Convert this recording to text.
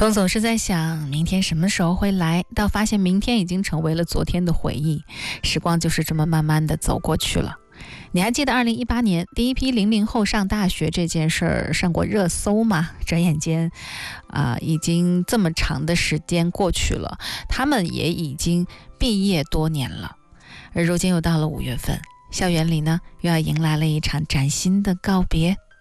总是在想明天什么时候会来，到发现明天已经成为了昨天的回忆，时光就是这么慢慢的走过去了。你还记得2018年第一批00后上大学这件事儿上过热搜吗？转眼间已经这么长的时间过去了，他们也已经毕业多年了。而如今又到了5月份，校园里呢又要迎来了一场崭新的告别。